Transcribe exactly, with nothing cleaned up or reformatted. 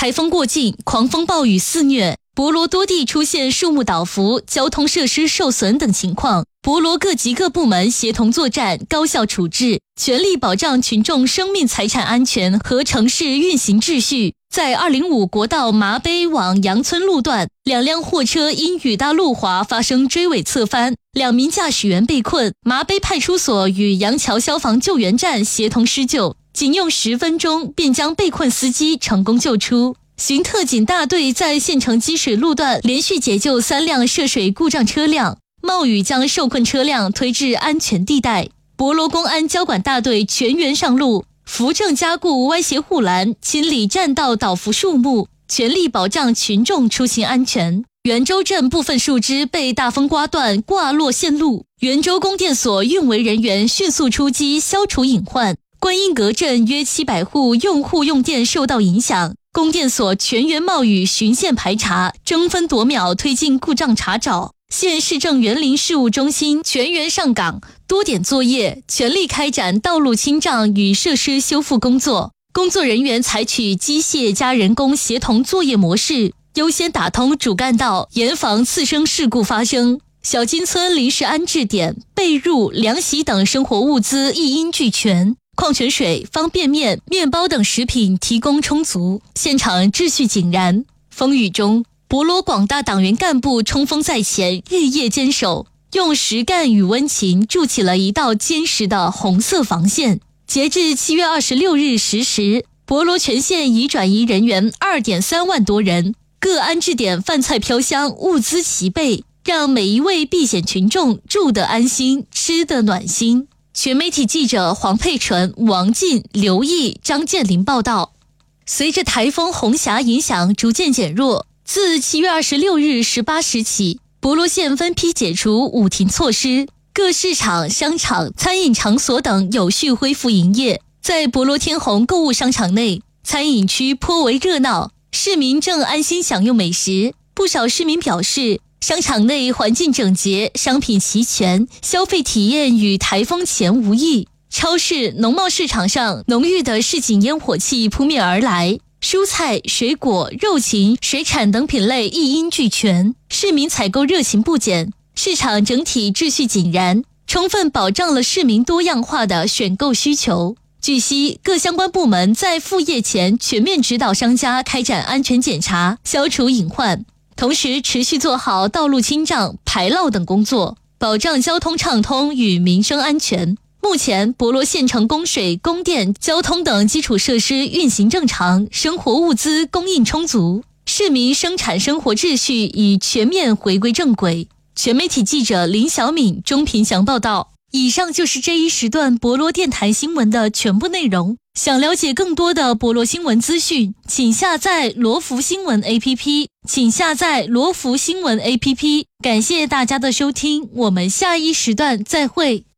台风过境，狂风暴雨肆虐，博罗多地出现树木倒伏、交通设施受损等情况。博罗各级各部门协同作战，高效处置，全力保障群众生命财产安全和城市运行秩序。在二零五国道麻碑往杨村路段，两辆货车因雨大路滑发生追尾侧翻，两名驾驶员被困。麻碑派出所与杨桥消防救援站协同施救，仅用十分钟便将被困司机成功救出。巡特警大队在县城积水路段连续解救三辆涉水故障车辆，冒雨将受困车辆推至安全地带。博罗公安交管大队全员上路，扶正加固歪斜护栏，清理栈道倒伏树木，全力保障群众出行安全。元州镇部分树枝被大风刮断，挂落线路，元州供电所运维人员迅速出击，消除隐患。观音阁镇约七百户用户用电受到影响，供电所全员冒雨巡线排查，争分夺秒推进故障查找。县市政园林事务中心全员上岗，多点作业，全力开展道路清障与设施修复工作。工作人员采取机械加人工协同作业模式，优先打通主干道，严防次生事故发生。小金村临时安置点、被褥、凉席等生活物资一应俱全，矿泉水、方便面、面包等食品提供充足，现场秩序井然。风雨中，博罗广大党员干部冲锋在前，日夜坚守，用实干与温情筑起了一道坚实的红色防线。截至七月二十六日十时，博罗全县已转移人员 二点三万多人，各安置点饭菜飘香，物资齐备，让每一位避险群众住得安心，吃得暖心。全媒体记者黄佩纯、王进、刘毅、张建林报道。随着台风红霞影响逐渐减弱，自七月二十六日十八时起，博罗县分批解除五停措施，各市场、商场、餐饮场所等有序恢复营业。在博罗天虹购物商场内，餐饮区颇为热闹，市民正安心享用美食。不少市民表示，商场内环境整洁，商品齐全，消费体验与台风前无异。超市、农贸市场上浓郁的市井烟火气扑面而来，蔬菜、水果、肉禽、水产等品类一应俱全，市民采购热情不减，市场整体秩序井然，充分保障了市民多样化的选购需求。据悉，各相关部门在复业前全面指导商家开展安全检查，消除隐患，同时持续做好道路清障、排涝等工作，保障交通畅通与民生安全。目前，博罗县城供水、供电、交通等基础设施运行正常，生活物资供应充足，市民生产生活秩序已全面回归正轨。全媒体记者林小敏、钟平祥报道。以上就是这一时段博罗电台新闻的全部内容。想了解更多的博罗新闻资讯，请下载罗福新闻 A P P， 请下载罗福新闻 A P P。感谢大家的收听，我们下一时段再会。